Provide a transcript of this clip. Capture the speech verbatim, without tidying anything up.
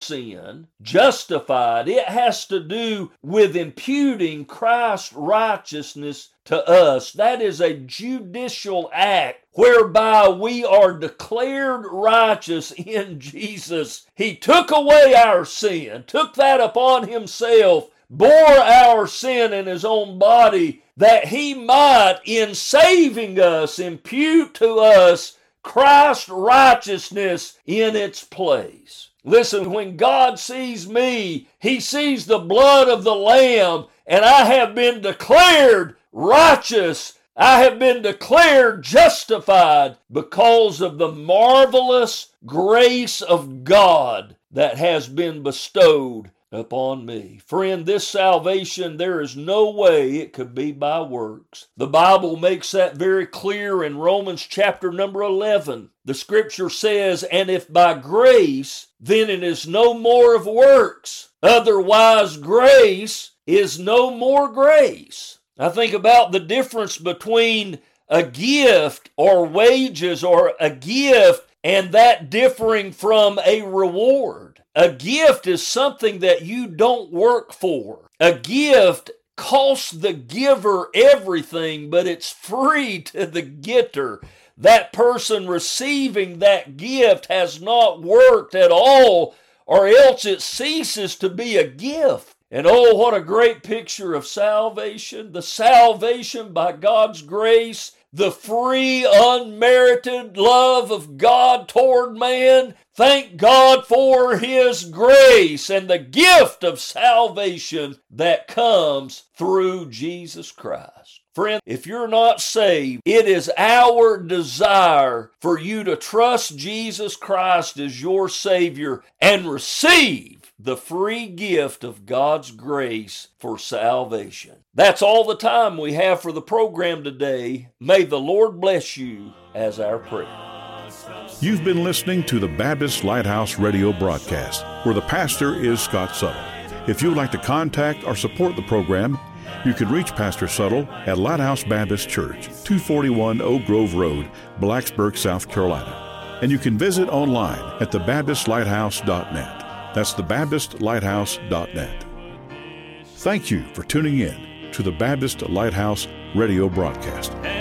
sin, justified. It has to do with imputing Christ's righteousness to us. That is a judicial act whereby we are declared righteous in Jesus. He took away our sin, took that upon himself, bore our sin in his own body, that he might, in saving us, impute to us Christ's righteousness in its place. Listen, when God sees me, he sees the blood of the Lamb, and I have been declared righteous. I have been declared justified because of the marvelous grace of God that has been bestowed upon me. Friend, this salvation, there is no way it could be by works. The Bible makes that very clear in Romans chapter number eleven. The scripture says, "And if by grace, then it is no more of works. Otherwise, grace is no more grace." I think about the difference between a gift or wages or a gift and that differing from a reward. A gift is something that you don't work for. A gift costs the giver everything, but it's free to the getter. That person receiving that gift has not worked at all, or else it ceases to be a gift. And oh, what a great picture of salvation. The salvation by God's grace, the free, unmerited love of God toward man. Thank God for his grace and the gift of salvation that comes through Jesus Christ. Friend, if you're not saved, it is our desire for you to trust Jesus Christ as your Savior and receive the free gift of God's grace for salvation. That's all the time we have for the program today. May the Lord bless you as our prayer. You've been listening to the Baptist Lighthouse radio broadcast, where the pastor is Scott Suttle. If you would like to contact or support the program, you can reach Pastor Suttle at Lighthouse Baptist Church, two forty-one Oak Grove Road, Blacksburg, South Carolina. And you can visit online at the baptist lighthouse dot net. That's the baptist lighthouse dot net. Thank you for tuning in to the Baptist Lighthouse radio broadcast.